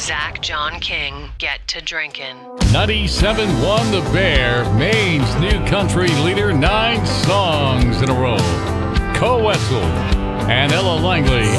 Zach John King get to drinking. 97.1 The Bear, Maine's new country leader, 9 songs in a row. Co Wetzel and Ella Langley